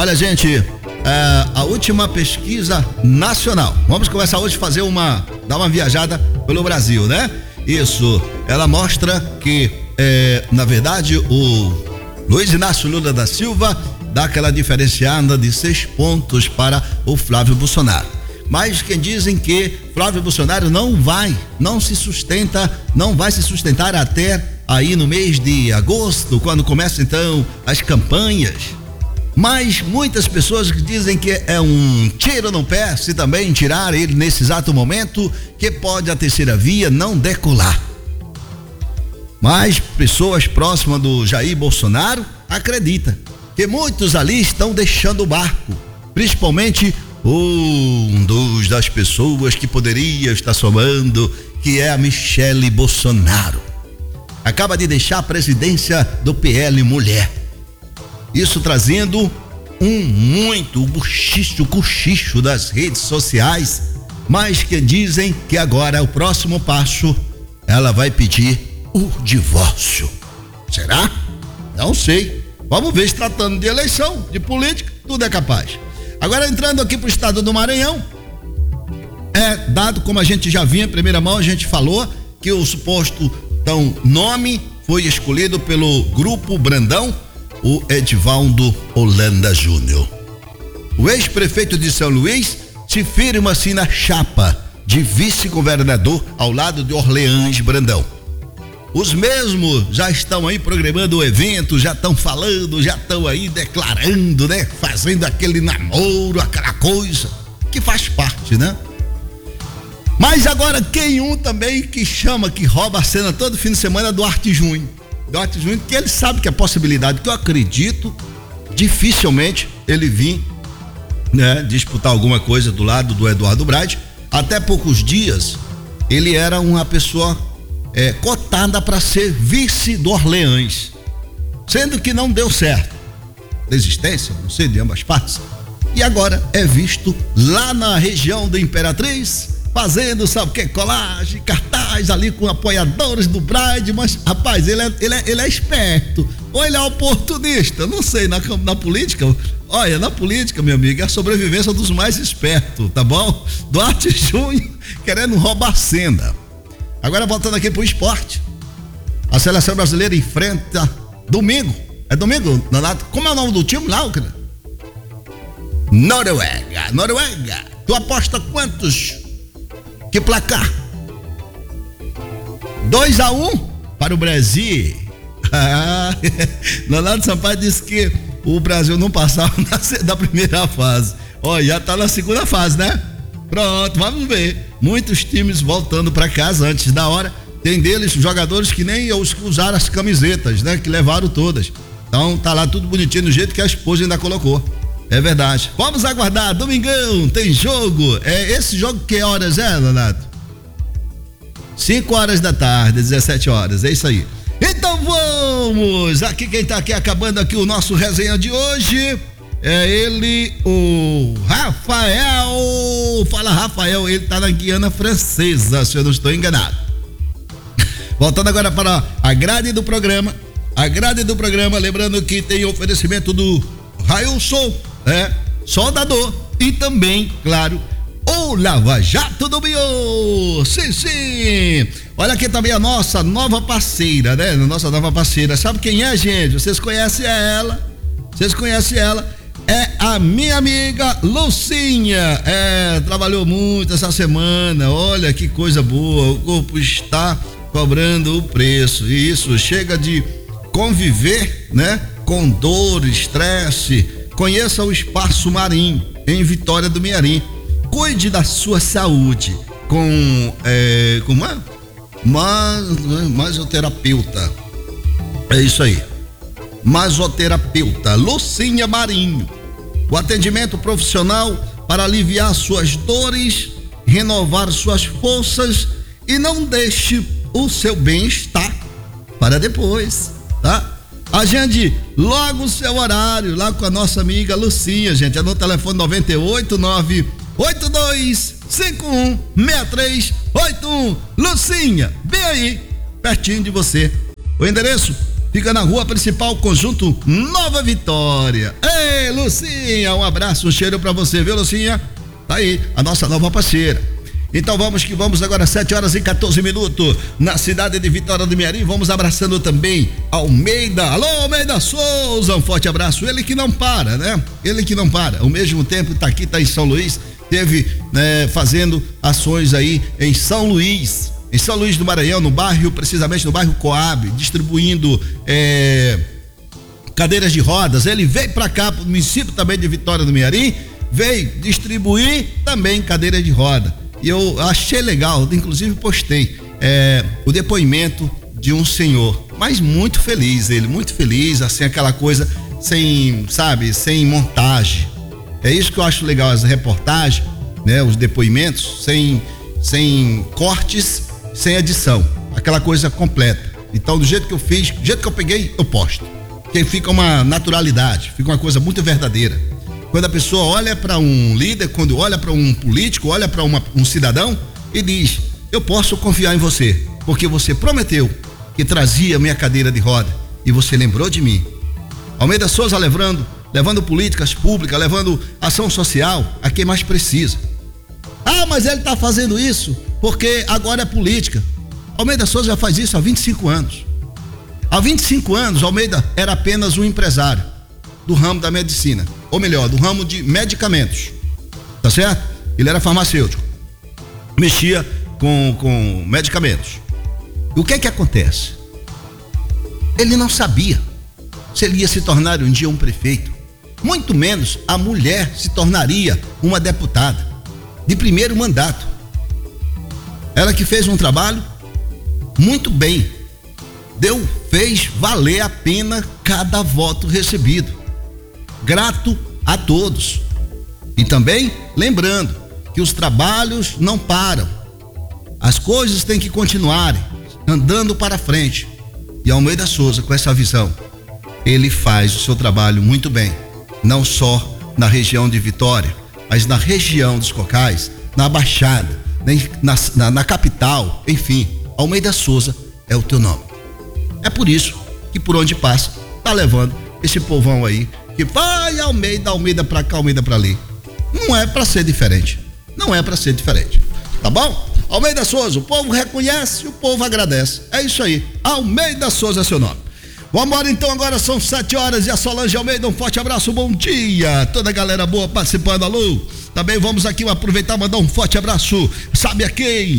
Olha, gente, a última pesquisa nacional. Vamos começar hoje a dar uma viajada pelo Brasil, né? Isso, ela mostra que, na verdade, o Luiz Inácio Lula da Silva dá aquela diferenciada de 6 pontos para o Flávio Bolsonaro. Mas quem dizem que Flávio Bolsonaro não vai se sustentar até aí no mês de agosto, quando começam então as campanhas. Mas muitas pessoas dizem que é um tiro no pé se também tirar ele nesse exato momento, que pode a terceira via não decolar. Mas pessoas próximas do Jair Bolsonaro acreditam que muitos ali estão deixando o barco, principalmente das pessoas que poderia estar somando, que é a Michele Bolsonaro. Acaba de deixar a presidência do PL Mulher. Isso trazendo o cochicho das redes sociais, mas que dizem que agora o próximo passo, ela vai pedir o divórcio. Será? Não sei. Vamos ver, se tratando de eleição, de política, tudo é capaz. Agora, entrando aqui para o estado do Maranhão, dado como a gente já vinha em primeira mão, a gente falou que o suposto nome foi escolhido pelo Grupo Brandão, o Edivaldo Holanda Júnior. O ex-prefeito de São Luís se firma-se na chapa de vice-governador ao lado de Orleans Brandão. Os mesmos já estão aí programando o evento, já estão falando, já estão aí declarando, né? Fazendo aquele namoro, aquela coisa que faz parte, né? Mas agora quem também que rouba a cena todo fim de semana é Duarte Júnior. Duarte Júnior, que ele sabe que a possibilidade, que eu acredito, dificilmente ele vir, né, disputar alguma coisa do lado do Eduardo Braide. Até poucos dias ele era uma pessoa cotada para ser vice do Orleans, sendo que não deu certo. Desistência, não sei, de ambas partes. E agora é visto lá na região da Imperatriz, fazendo, sabe o que? Colagem, cartaz ali com apoiadores do Braide, mas, rapaz, ele é esperto, ou ele é oportunista, não sei, na política, olha, na política, meu amigo, é a sobrevivência dos mais espertos, tá bom? Duarte Júnior querendo roubar a cena. Agora voltando aqui pro esporte, a seleção brasileira enfrenta domingo, Donato? Como é o nome do time lá, cara? Noruega, tu aposta quantos? Que placar? 2-1 para o Brasil. Leonardo Sampaio disse que o Brasil não passava da primeira fase. Já tá na segunda fase, né? Pronto, vamos ver. Muitos times voltando para casa antes da hora. Tem deles jogadores que nem usaram as camisetas, né? Que levaram todas. Então tá lá tudo bonitinho do jeito que a esposa ainda colocou. É verdade. Vamos aguardar. Domingão tem jogo. Esse jogo que horas é, Leonardo? 5 horas da tarde, 17 horas. É isso aí. Então vamos. Aqui quem tá aqui acabando aqui o nosso resenha de hoje é ele, o Rafael. Fala, Rafael, ele tá na Guiana Francesa, se eu não estou enganado. Voltando agora para a grade do programa. Lembrando que tem oferecimento do Railson, soldador, e também, claro, o Lava Jato do Bio. Sim. Olha aqui também a nossa nova parceira, né? Nossa nova parceira. Sabe quem é, gente? Vocês conhecem ela? É a minha amiga Lucinha. Trabalhou muito essa semana. Olha que coisa boa. O corpo está cobrando o preço. E isso chega de conviver, né? Com dor, estresse. Conheça o Espaço Marim, em Vitória do Mearim. Cuide da sua saúde com masoterapeuta. É isso aí. Masoterapeuta Lucinha Marinho. O atendimento profissional para aliviar suas dores, renovar suas forças e não deixe o seu bem-estar para depois, tá? Agende logo o seu horário lá com a nossa amiga Lucinha, gente. É no telefone 98982516381. Lucinha, bem aí, pertinho de você. O endereço fica na rua principal, conjunto Nova Vitória. Ei, Lucinha, um abraço, um cheiro pra você, viu, Lucinha? Tá aí, a nossa nova parceira. Então vamos que vamos agora, 7h14 na cidade de Vitória do Mearim. Vamos abraçando também Almeida. Alô, Almeida Souza, um forte abraço. Ele que não para, né? Ele que não para. Ao mesmo tempo tá aqui, tá em São Luís, teve fazendo ações aí em São Luís do Maranhão, no bairro, precisamente no bairro Coab, distribuindo cadeiras de rodas. Ele veio para cá, pro município também de Vitória do Mearim, veio distribuir também cadeiras de roda. E eu achei legal, inclusive postei o depoimento de um senhor, mas muito feliz, assim, aquela coisa sem montagem. É isso que eu acho legal, as reportagens, né, os depoimentos sem cortes, sem edição, aquela coisa completa. Então, do jeito que eu fiz, do jeito que eu peguei, eu posto. Porque fica uma naturalidade, fica uma coisa muito verdadeira. Quando a pessoa olha para um líder, quando olha para um político, olha para um cidadão e diz: eu posso confiar em você, porque você prometeu que trazia minha cadeira de roda e você lembrou de mim. Almeida Souza levando políticas públicas, levando ação social a quem mais precisa. Ah, mas ele está fazendo isso porque agora é política. Almeida Souza já faz isso há 25 anos. Há 25 anos, Almeida era apenas um empresário do ramo da medicina, ou melhor, do ramo de medicamentos, tá certo? Ele era farmacêutico, mexia com medicamentos. E o que é que acontece? Ele não sabia se ele ia se tornar um dia um prefeito, muito menos a mulher se tornaria uma deputada de primeiro mandato. Ela que fez um trabalho muito bem, fez valer a pena cada voto recebido. Grato a todos. E também lembrando que os trabalhos não param. As coisas têm que continuarem andando para frente. E Almeida Souza, com essa visão, ele faz o seu trabalho muito bem, não só na região de Vitória, mas na região dos Cocais, na Baixada, na capital, enfim. Almeida Souza é o teu nome. É por isso que por onde passa, tá levando esse povão aí que vai Almeida pra cá, Almeida pra ali. Não é pra ser diferente. Tá bom? Almeida Souza, o povo reconhece, o povo agradece. É isso aí. Almeida Souza é seu nome. Vamos embora então, agora são 7h e a Solange Almeida, um forte abraço, bom dia. Toda a galera boa participando, alô. Também vamos aqui aproveitar e mandar um forte abraço. Sabe a quem?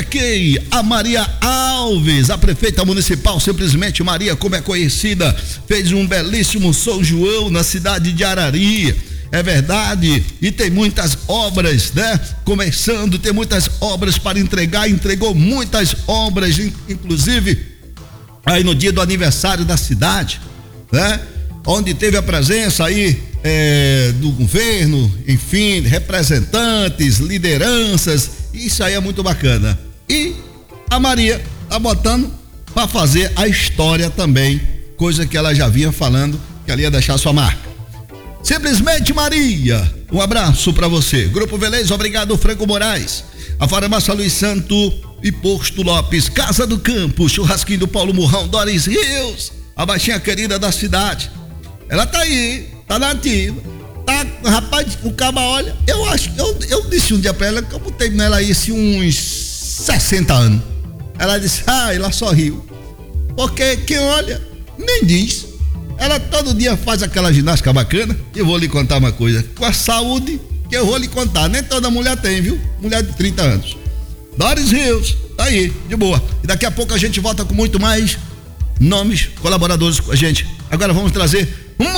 A Maria Alves, a prefeita municipal, simplesmente Maria, como é conhecida, fez um belíssimo São João na cidade de Arari. É verdade, e tem muitas obras, né? Começando, tem muitas obras para entregar, entregou muitas obras, inclusive aí no dia do aniversário da cidade, né? Onde teve a presença aí do governo, enfim, representantes, lideranças, isso aí é muito bacana. E a Maria tá botando para fazer a história também, coisa que ela já vinha falando que ela ia deixar sua marca. Simplesmente Maria, um abraço para você. Grupo Velez, obrigado. Franco Moraes, a Farmácia Luiz Santo e Posto Lopes, Casa do Campo, churrasquinho do Paulo Murrão, Doris Rios, a baixinha querida da cidade. Ela tá aí, tá na ativa, tá, rapaz, o caba, olha, eu disse um dia pra ela que eu botei nela aí uns 60 anos. Ela disse, ela só riu, porque quem olha, nem diz. Ela todo dia faz aquela ginástica bacana. E eu vou lhe contar uma coisa, com a saúde que eu vou lhe contar, nem toda mulher tem, viu? Mulher de 30 anos. Doris Rios, tá aí, de boa. E daqui a pouco a gente volta com muito mais nomes, colaboradores com a gente. Agora vamos trazer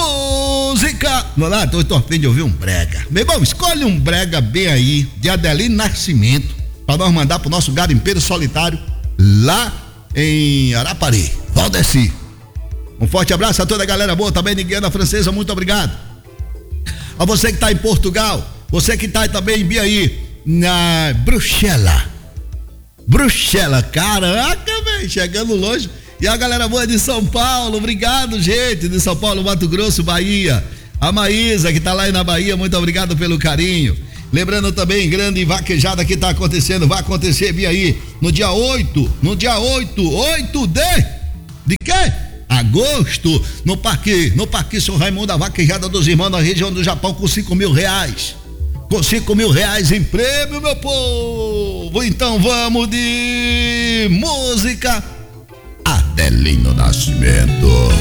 música. Vamos lá, tô a fim de ouvir um brega. Meu irmão, escolhe um brega bem aí, de Adelino Nascimento, pra nós mandar pro nosso garimpeiro solitário lá em Arapari, Valdeci. Um forte abraço a toda a galera boa, também de Guiana Francesa, muito obrigado. A você que tá em Portugal, você que tá também em Biaí, na Bruxelas, caraca, velho, chegando longe. E a galera boa de São Paulo, obrigado, gente, de São Paulo, Mato Grosso, Bahia. A Maísa, que tá lá na Bahia, muito obrigado pelo carinho. Lembrando também, grande vaquejada que tá acontecendo, vai acontecer Biaí, no dia 8 de quê? agosto, no Parque São Raimundo, a Vaquejada dos Irmãos na região do Japão, com R$5.000. Com R$5.000 em prêmio, meu povo. Então vamos de música. Adelino Nascimento.